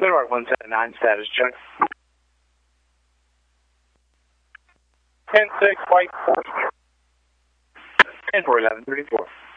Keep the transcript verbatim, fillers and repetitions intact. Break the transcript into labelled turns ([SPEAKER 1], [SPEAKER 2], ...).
[SPEAKER 1] Clearwater one seven nine, status check. ten six, white four. ten four, eleven thirty-four.